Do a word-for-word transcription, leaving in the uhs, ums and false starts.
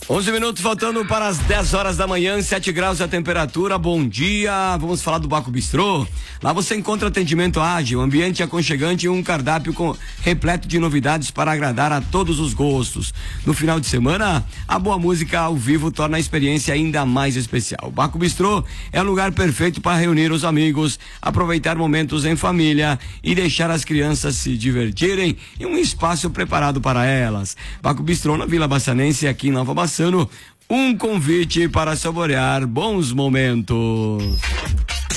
onze minutos faltando para as dez horas da manhã, sete graus a temperatura. Bom dia, vamos falar do Baco Bistrô. Lá você encontra atendimento ágil, ambiente aconchegante e um cardápio com, repleto de novidades para agradar a todos os gostos. No final de semana, a boa música ao vivo torna a experiência ainda mais especial. O Baco Bistrô é o lugar perfeito para reunir os amigos, aproveitar momentos em família e deixar as crianças se divertirem em um espaço preparado para elas. Baco Bistrô na Vila Baçanense, aqui em Nova Baçana. Um convite para saborear bons momentos.